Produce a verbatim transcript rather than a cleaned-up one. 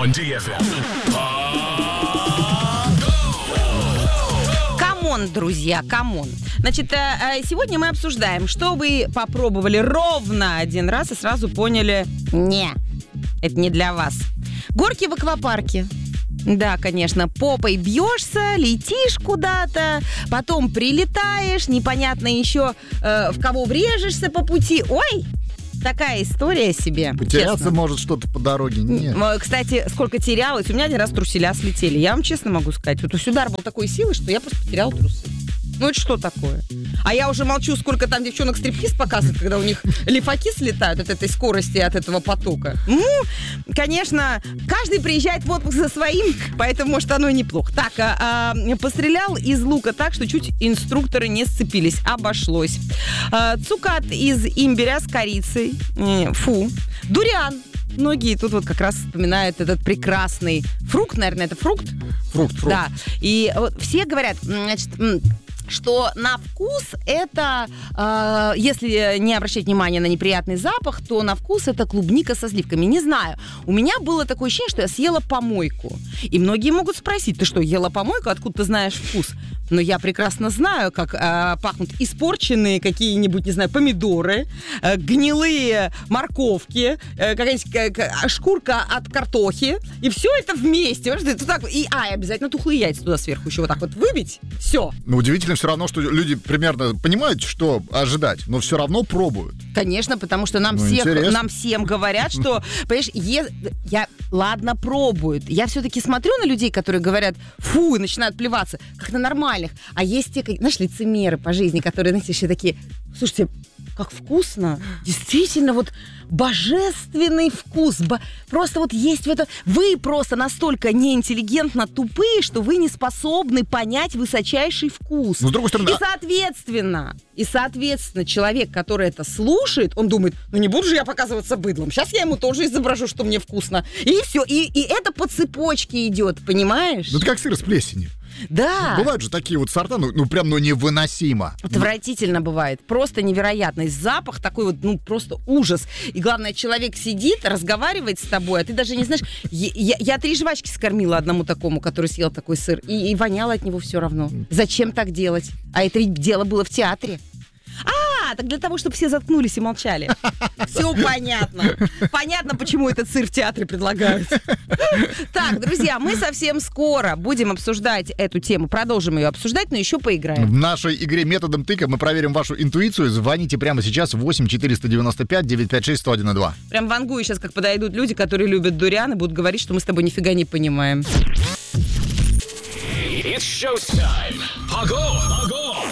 on ди эф эм. Камон, друзья, камон. Значит, сегодня мы обсуждаем, что вы попробовали ровно один раз и сразу поняли: не, это не для вас. Горки в аквапарке. Да, конечно, попой бьешься, летишь куда-то, потом прилетаешь, непонятно еще э, в кого врежешься по пути. Ой, такая история себе. Потеряться честно. может что-то по дороге. Нет. Кстати, сколько терялось. У меня один раз труселя слетели. Я вам честно могу сказать. Вот удар был такой силы, что я просто потеряла трусы. Ну это что такое? А я уже молчу, сколько там девчонок стриптиз показывают, когда у них лифаки слетают от этой скорости, от этого потока. Ну, конечно, каждый приезжает в отпуск за своим, поэтому, может, оно и неплохо. Так, а, а, пострелял из лука так, что чуть инструкторы не сцепились. Обошлось. А, цукат из имбиря с корицей. Фу. Дуриан. Многие тут вот как раз вспоминают этот прекрасный фрукт, наверное, это фрукт? Фрукт, фрукт. Да. И вот все говорят, значит, что на вкус это, э, если не обращать внимания на неприятный запах, то на вкус это клубника со сливками. Не знаю. У меня было такое ощущение, что я съела помойку. И многие могут спросить: ты что, ела помойку? Откуда ты знаешь вкус? Но я прекрасно знаю, как э, пахнут испорченные какие-нибудь, не знаю, помидоры, э, гнилые морковки, э, какая-нибудь э, шкурка от картохи. И все это вместе. Вот так, и, а, и обязательно тухлые яйца туда сверху еще вот так вот выбить. Все. Но удивительно все равно, что люди примерно понимают, что ожидать, но все равно пробуют. Конечно, потому что нам, Ну, всех, интересно. нам всем говорят, что, понимаешь, е- я, ладно, пробуют. Я все-таки смотрю на людей, которые говорят, фу, и начинают плеваться, как на нормальных. А есть те, знаешь, лицемеры по жизни, которые, знаете, еще такие: слушайте, как вкусно, действительно, вот божественный вкус. Бо- просто вот есть в этом... Вы просто настолько неинтеллигентно тупые, что вы не способны понять высочайший вкус. Но с другой стороны... И соответственно, и соответственно, человек, который это слушает, он думает: ну не буду же я показываться быдлом. Сейчас я ему тоже изображу, что мне вкусно. И все. И, и это по цепочке идет, понимаешь? Ну это как сыр с плесенью. Да. Бывают же такие вот сорта, ну, ну прям, ну невыносимо. Отвратительно бывает. Просто невероятный запах такой вот, ну просто ужас. И главное, человек сидит, разговаривает с тобой, а ты даже не знаешь. Я, я, я три жвачки скормила одному такому, который съел такой сыр, и, и воняло от него все равно. Зачем так делать? А это ведь дело было в театре. А, так для того, чтобы все заткнулись и молчали. Все понятно. Понятно, почему этот сыр в театре предлагают. Так, друзья, мы совсем скоро будем обсуждать эту тему. Продолжим ее обсуждать, но еще поиграем. В нашей игре методом тыка мы проверим вашу интуицию. Звоните прямо сейчас восемь четыреста девяносто пять девятьсот пятьдесят шесть сто один и два. Прям вангую сейчас, как подойдут люди, которые любят дуриан, и будут говорить, что мы с тобой нифига не понимаем. It's showtime. Ого! Ого!